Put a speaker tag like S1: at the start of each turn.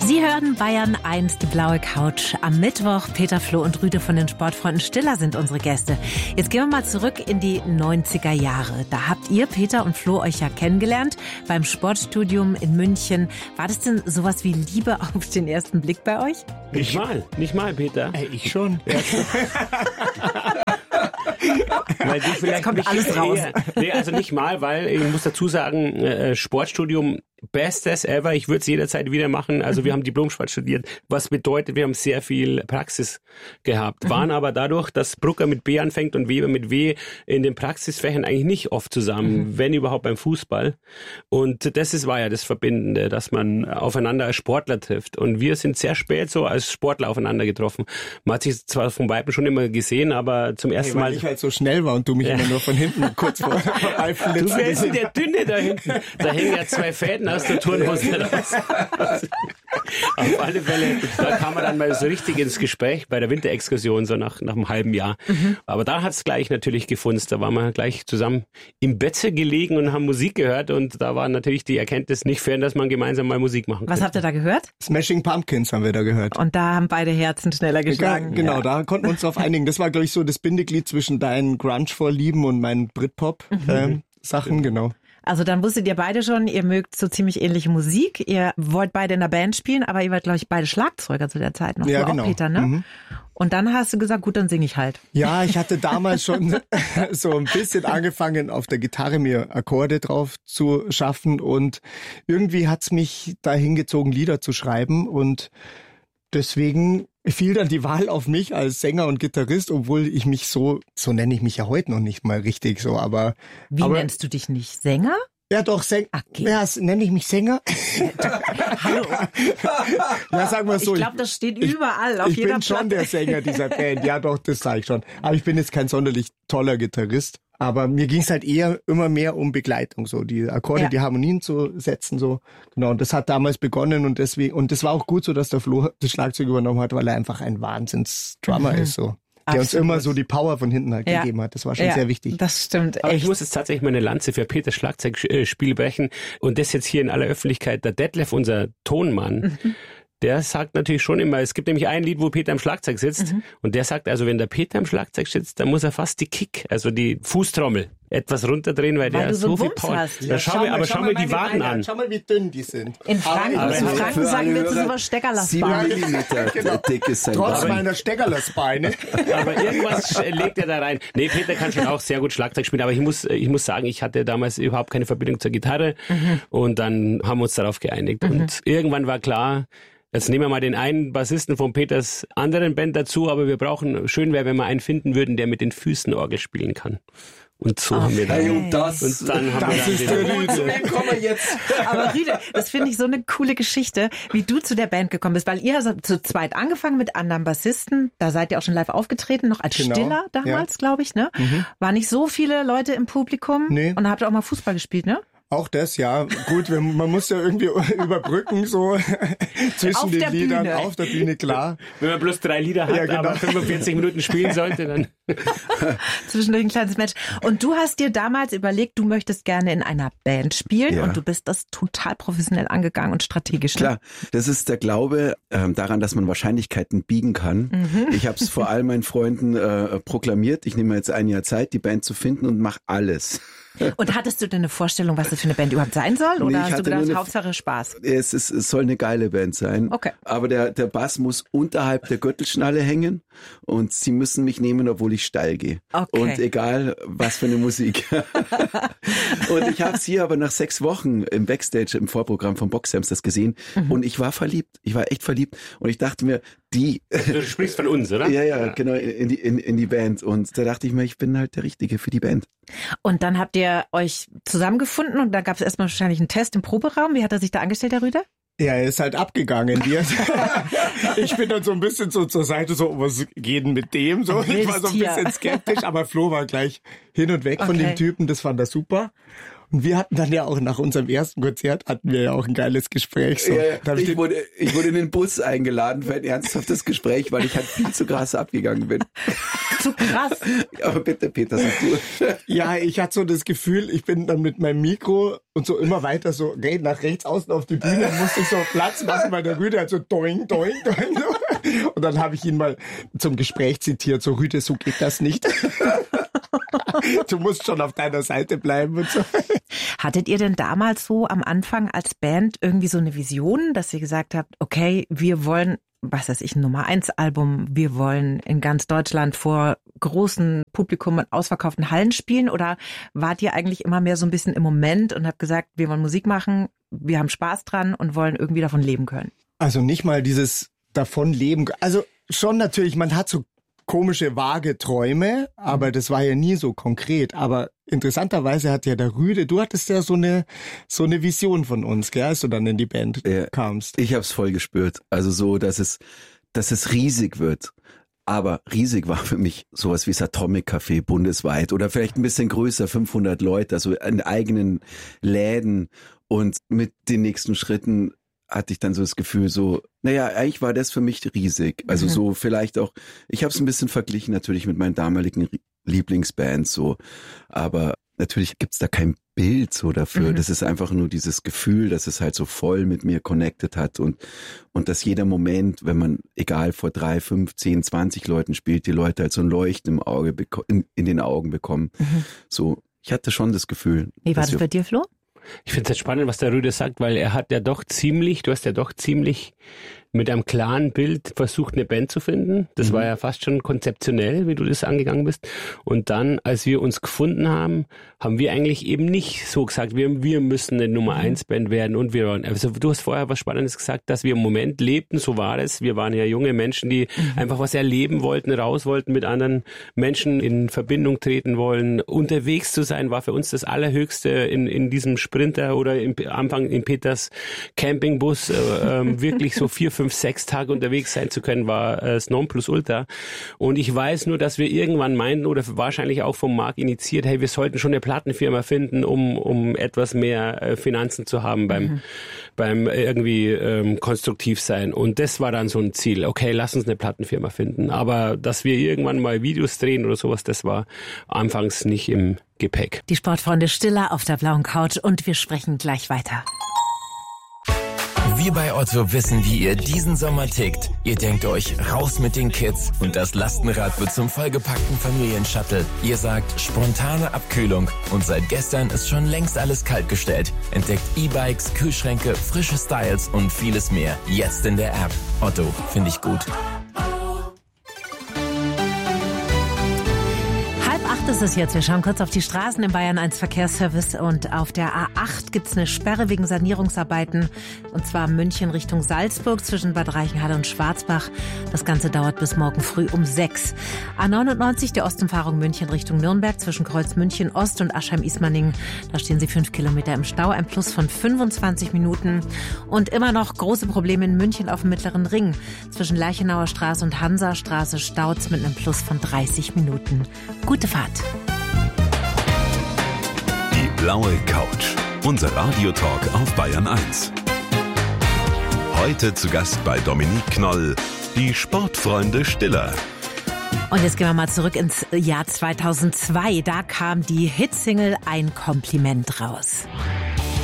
S1: Sie hören Bayern 1, die blaue Couch. Am Mittwoch Peter, Flo und Rüde von den Sportfreunden Stiller sind unsere Gäste. Jetzt gehen wir mal zurück in die 90er Jahre. Da habt ihr, Peter und Flo, euch ja kennengelernt beim Sportstudium in München. War das denn sowas wie Liebe auf den ersten Blick bei euch?
S2: Nicht mal, Peter.
S3: Ich schon.
S2: Weil du vielleicht
S1: kommt alles raus.
S2: Nee, also nicht mal, weil ich muss dazu sagen, Sportstudium bestes ever. Ich würde es jederzeit wieder machen. Also wir haben Diplom-Sport studiert, was bedeutet, wir haben sehr viel Praxis gehabt. Waren aber dadurch, dass Brucker mit B anfängt und Weber mit W in den Praxisfächern eigentlich nicht oft zusammen, wenn überhaupt beim Fußball. Und war ja das Verbindende, dass man aufeinander als Sportler trifft. Und wir sind sehr spät so als Sportler aufeinander getroffen. Man hat sich zwar vom Weiben schon immer gesehen, aber zum ersten Mal...
S3: Weil ich halt so schnell war und du mich immer nur von hinten kurz vor
S2: Du wärst der Dünne da hinten. Da hängen ja 2 Fäden aus der Turnhose raus. Auf alle Fälle, da kam man dann mal so richtig ins Gespräch bei der Winterexkursion, so nach einem halben Jahr. Aber da hat es gleich natürlich gefunzt. Da waren wir gleich zusammen im Bett gelegen und haben Musik gehört. Und da war natürlich die Erkenntnis nicht fern, dass man gemeinsam mal Musik machen kann.
S1: Was habt ihr da gehört?
S3: Smashing Pumpkins haben wir da gehört.
S1: Und da haben beide Herzen schneller geschlagen.
S3: Genau, da konnten wir uns drauf einigen. Das war, glaube ich, so das Bindeglied zwischen deinen Grunge-Vorlieben und meinen Britpop-Sachen, genau.
S1: Also dann wusstet ihr beide schon, ihr mögt so ziemlich ähnliche Musik. Ihr wollt beide in der Band spielen, aber ihr wart, glaube ich, beide Schlagzeuger zu der Zeit noch.
S3: Ja,
S1: du
S3: genau.
S1: Auch, Peter, ne? Und dann hast du gesagt, gut, dann singe ich halt.
S3: Ja, ich hatte damals schon so ein bisschen angefangen, auf der Gitarre mir Akkorde drauf zu schaffen und irgendwie hat's mich dahin gezogen, Lieder zu schreiben und deswegen fiel dann die Wahl auf mich als Sänger und Gitarrist, obwohl ich mich so nenne ich mich ja heute noch nicht mal richtig so, aber...
S1: Wie nennst du dich nicht? Sänger?
S3: Ja doch, Sänger.
S1: Okay.
S3: Ja, nenne ich mich Sänger?
S1: Hallo.
S3: Ja, sagen wir so.
S1: Ich glaube, das steht überall, auf jeder
S3: Ich bin schon
S1: Platte.
S3: der Sänger dieser Band, ja doch, das sage ich schon. Aber ich bin jetzt kein sonderlich toller Gitarrist. Aber mir ging es halt eher immer mehr um Begleitung, so die Akkorde, die Harmonien zu setzen, so genau. Und das hat damals begonnen und das war auch gut so, dass der Flo das Schlagzeug übernommen hat, weil er einfach ein Wahnsinns-Drummer ist, so. Der uns immer so die Power von hinten halt gegeben hat. Das war schon sehr wichtig.
S1: Das stimmt.
S2: Aber
S1: echt.
S2: ich muss jetzt tatsächlich mal eine Lanze für Peters Schlagzeugspiel brechen und das jetzt hier in aller Öffentlichkeit. Der Detlef, unser Tonmann, der sagt natürlich schon immer, es gibt nämlich ein Lied, wo Peter am Schlagzeug sitzt und der sagt also, wenn der Peter am Schlagzeug sitzt, dann muss er fast die Kick, also die Fußtrommel, etwas runterdrehen, weil der
S1: du
S2: so viel
S1: Wumms
S2: Power
S1: hast.
S2: Ja, schau mal die Waden an.
S3: Schau mal, wie dünn die sind.
S1: In Franken sagen wir zu sowas Steckerlassbein.
S4: 7 Millimeter dick ist sein
S3: Trotz
S4: Bein.
S3: meiner Steckerlersbeine.
S2: Aber irgendwas legt er da rein. Nee, Peter kann schon auch sehr gut Schlagzeug spielen, aber ich muss sagen, ich hatte damals überhaupt keine Verbindung zur Gitarre und dann haben wir uns darauf geeinigt. Und irgendwann war klar, jetzt nehmen wir mal den einen Bassisten von Peters anderen Band dazu, aber schön wäre, wenn wir einen finden würden, der mit den Füßen Orgel spielen kann. Und so haben wir dann.
S4: Hey, und dann
S3: ist der Rüde.
S4: zu wem kommen wir jetzt?
S1: Aber Rüde, das finde ich so eine coole Geschichte, wie du zu der Band gekommen bist, weil ihr habt zu zweit angefangen mit anderen Bassisten, da seid ihr auch schon live aufgetreten, noch als Stiller damals, glaube ich, ne? War nicht so viele Leute im Publikum und habt auch mal Fußball gespielt, ne?
S3: Auch das, ja. Gut, man muss ja irgendwie überbrücken, so zwischen
S1: Auf
S3: den
S1: der
S3: Liedern,
S1: Bühne.
S3: auf der Bühne, klar.
S2: Wenn man bloß 3 Lieder hat,
S3: Ja, genau.
S2: aber 45 Minuten spielen sollte, dann...
S1: Zwischendurch ein kleines Match. Und du hast dir damals überlegt, du möchtest gerne in einer Band spielen und du bist das total professionell angegangen und strategisch.
S4: Klar, das ist der Glaube daran, dass man Wahrscheinlichkeiten biegen kann. Ich habe es vor all meinen Freunden proklamiert. Ich nehme mir jetzt ein Jahr Zeit, die Band zu finden und mache alles.
S1: Und hattest du denn eine Vorstellung, was das für eine Band überhaupt sein soll? Oder
S4: Nee, ich
S1: hast du
S4: hatte
S1: gedacht,
S4: nur
S1: Hauptsache Spaß?
S4: Es soll eine geile Band sein.
S1: Okay.
S4: Aber der Bass muss unterhalb der Gürtelschnalle hängen und sie müssen mich nehmen, obwohl ich steil gehe.
S1: Okay.
S4: Und egal, was für eine Musik. Und ich habe es hier aber nach 6 Wochen im Backstage, im Vorprogramm von Boxhamsters gesehen und ich war verliebt. Ich war echt verliebt und ich dachte mir,
S2: Du sprichst von uns, oder?
S4: Ja, genau, in die Band. Und da dachte ich mir, ich bin halt der Richtige für die Band.
S1: Und dann habt ihr euch zusammengefunden und da gab es erstmal wahrscheinlich einen Test im Proberaum. Wie hat er sich da angestellt, der Rüder?
S3: Ja, er ist halt abgegangen. Ich bin dann so ein bisschen so zur Seite, so, was geht denn mit dem? So, ich war so ein bisschen skeptisch, aber Flo war gleich hin und weg von dem Typen, das fand er super. Und wir hatten dann ja auch nach unserem ersten Konzert hatten wir ja auch ein geiles Gespräch. So.
S4: Ja, ich wurde in den Bus eingeladen für ein ernsthaftes Gespräch, weil ich halt viel zu krass abgegangen bin.
S1: Zu krass.
S4: Aber bitte, Peter, sag du.
S3: Ja, ich hatte so das Gefühl, ich bin dann mit meinem Mikro und so immer weiter so nach rechts außen auf die Bühne, musste ich so Platz machen, weil der Rüde halt so doing, doing, doing. Und dann habe ich ihn mal zum Gespräch zitiert, so Rüde, so geht das nicht. Du musst schon auf deiner Seite bleiben und so.
S1: Hattet ihr denn damals so am Anfang als Band irgendwie so eine Vision, dass ihr gesagt habt, okay, wir wollen, was weiß ich, ein Nummer-1-Album, wir wollen in ganz Deutschland vor großen Publikum und ausverkauften Hallen spielen? Oder wart ihr eigentlich immer mehr so ein bisschen im Moment und habt gesagt, wir wollen Musik machen, wir haben Spaß dran und wollen irgendwie davon leben können?
S3: Also nicht mal dieses davon leben. Also schon natürlich, man hat so komische, vage Träume, aber das war ja nie so konkret. Aber interessanterweise hat ja der Rüde, du hattest ja so eine Vision von uns, gell, als du dann in die Band kamst.
S4: Ich hab's voll gespürt. Also so, dass es riesig wird. Aber riesig war für mich sowas wie das Atomic Café bundesweit oder vielleicht ein bisschen größer, 500 Leute, also in eigenen Läden. Und mit den nächsten Schritten hatte ich dann so das Gefühl so, naja, eigentlich war das für mich riesig. Also so vielleicht auch, ich habe es ein bisschen verglichen natürlich mit meinen damaligen Lieblingsbands so, aber natürlich gibt's da kein Bild so dafür. Das ist einfach nur dieses Gefühl, dass es halt so voll mit mir connected hat und dass jeder Moment, wenn man, egal vor 3, 5, 10, 20 Leuten spielt, die Leute halt so ein Leuchten im Auge in den Augen bekommen. So, ich hatte schon das Gefühl.
S1: Wie war das bei dir, Flo?
S2: Ich finde es jetzt spannend, was der Rüde sagt, weil du hast ja doch ziemlich mit einem klaren Bild versucht, eine Band zu finden. Das war ja fast schon konzeptionell, wie du das angegangen bist. Und dann, als wir uns gefunden haben, haben wir eigentlich eben nicht so gesagt, wir müssen eine Nummer-1-Band werden und also du hast vorher was Spannendes gesagt, dass wir im Moment lebten, so war es. Wir waren ja junge Menschen, die einfach was erleben wollten, raus wollten, mit anderen Menschen in Verbindung treten wollen. Unterwegs zu sein war für uns das Allerhöchste in diesem Sprinter oder im Anfang in Peters Campingbus, wirklich so 4, 5, 6 Tage unterwegs sein zu können, war das Nonplusultra. Und ich weiß nur, dass wir irgendwann meinten oder wahrscheinlich auch vom Marc initiiert, hey, wir sollten schon eine Plattenfirma finden, um etwas mehr Finanzen zu haben beim irgendwie konstruktiv sein. Und das war dann so ein Ziel. Okay, lass uns eine Plattenfirma finden. Aber dass wir irgendwann mal Videos drehen oder sowas, das war anfangs nicht im Gepäck.
S1: Die Sportfreunde Stiller auf der blauen Couch und wir sprechen gleich weiter.
S5: Wir bei Otto wissen, wie ihr diesen Sommer tickt. Ihr denkt euch, raus mit den Kids und das Lastenrad wird zum vollgepackten Familienshuttle. Ihr sagt, spontane Abkühlung und seit gestern ist schon längst alles kaltgestellt. Entdeckt E-Bikes, Kühlschränke, frische Styles und vieles mehr. Jetzt in der App. Otto, finde ich gut.
S1: 7:30 ist es jetzt. Wir schauen kurz auf die Straßen im Bayern 1 Verkehrsservice und auf der A8 gibt's eine Sperre wegen Sanierungsarbeiten und zwar München Richtung Salzburg zwischen Bad Reichenhall und Schwarzbach. Das Ganze dauert bis morgen früh um 6. A99 der Ostumfahrung München Richtung Nürnberg zwischen Kreuz München Ost und Aschheim-Ismaning. Da stehen Sie 5 Kilometer im Stau, ein Plus von 25 Minuten. Und immer noch große Probleme in München auf dem Mittleren Ring. Zwischen Leichenauer Straße und Hansastraße staut's mit einem Plus von 30 Minuten. Gute Fahrt.
S6: Die blaue Couch. Unser Radiotalk auf Bayern 1. Heute zu Gast bei Dominique Knoll, die Sportfreunde Stiller.
S1: Und jetzt gehen wir mal zurück ins Jahr 2002. Da kam die Hitsingle Ein Kompliment raus.